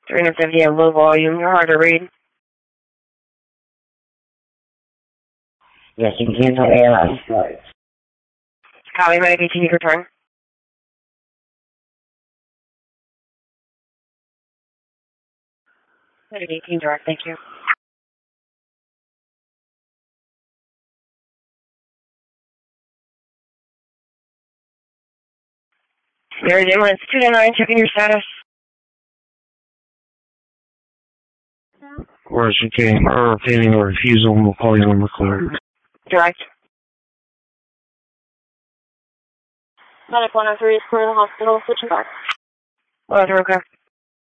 350 at low volume. You're hard to read. Yes, you can cancel airline flights. Copy, may I continue to return? Headed 18 direct, thank you. There's ambulance 229, checking your status. Where's your game? Or pending a refusal, and we'll call your number clear. Direct. Medic 103 is clear to the hospital, switching back. 103, okay.